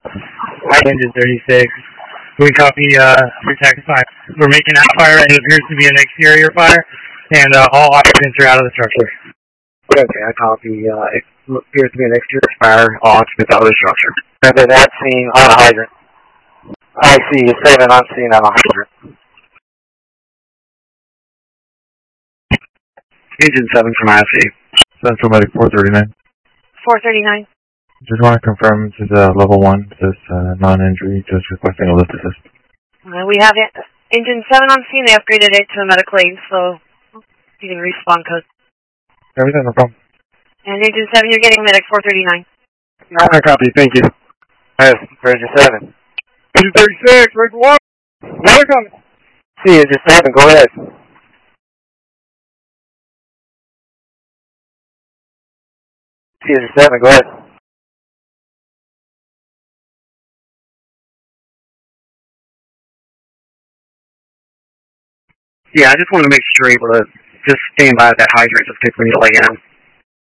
Engine 36. We copy protect fire. We're making that fire. It appears to be an exterior fire, and all occupants are out of the structure. Okay, I copy. It appears to be an exterior fire. All occupants out of the structure. Seven on scene on a hydrant. I see you. 7 on scene on a hydrant. Engine 7 from IFC. Central Medic 439. 439. Just want to confirm this is level 1. This is non-injury, just requesting a lift assist. We have it. Engine 7 on scene. They upgraded it to a medical aid, so you can respawn code. Everything, no problem. And Engine 7, you're getting medic 439. I copy. Thank you. Yes, Engine 7. Engine 36, right one. Medic on. See, Engine 7, go ahead. See, Engine 7, go ahead. Yeah, I just want to make sure you're able to just stand by that hydrant just in case we need to lay in.